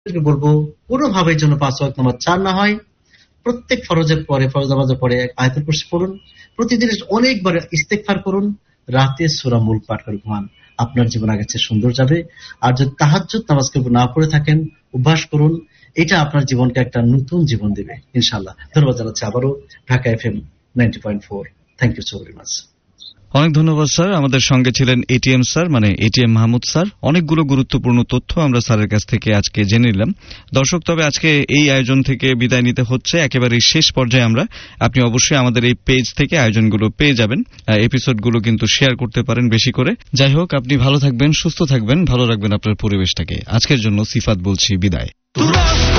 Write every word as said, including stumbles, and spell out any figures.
বলবো কোনোভাবে যেন পাঁচ ওয়াক্ত নামাজ চার না হয়। প্রত্যেক ফরজের পরে ফরজ নামাজের পরে আয়াতুল কুরসি পড়ুন, প্রতিদিন অনেকবার ইস্তেগফার করুন, রাতে সূরা মুলক পাঠ করে ঘুমান। আপনার জীবন আগের চেয়ে সুন্দর যাবে। আর যদি তাহাজ্জুদ নামাজকে না পড়ে থাকেন, অভ্যাস করুন, এটা আপনার জীবনকে একটা নতুন জীবন দেবে ইনশাআল্লাহ। ধন্যবাদ জানাচ্ছি আবারও Dhaka FM ninety point four. Thank you so very much. অনেক ধন্যবাদ স্যার। আমাদের সঙ্গে ছিলেন এটিএম স্যার, মানে এটিএম মাহমুদ স্যার। অনেকগুলো গুরুত্বপূর্ণ তথ্য আমরা স্যারের কাছ থেকে আজকে জেনে নিলাম। দর্শক, তবে আজকে এই আয়োজন থেকে বিদায় নিতে হচ্ছে, একেবারে শেষ পর্যায়ে আমরা। আপনি অবশ্যই আমাদের এই পেজ থেকে আয়োজনগুলো পেয়ে যাবেন, এপিসোডগুলো কিন্তু শেয়ার করতে পারেন বেশি করে। যাই হোক, আপনি ভালো থাকবেন, সুস্থ থাকবেন, ভালো রাখবেন আপনার পরিবেশটাকে। আজকের জন্য সিফাত বলছি বিদায়।